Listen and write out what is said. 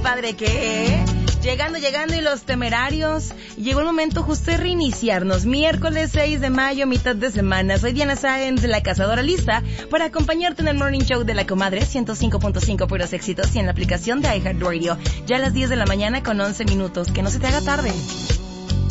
compadre, ¿qué? Llegando y los temerarios. Llegó el momento justo de reiniciarnos. Miércoles 6 de mayo, mitad de semana. Soy Diana Sáenz de La Cazadora, lista para acompañarte en el Morning Show de La Comadre, 105.5 puros éxitos y en la aplicación de iHeartRadio. Ya a las 10 de la mañana con 11 minutos. Que no se te haga tarde.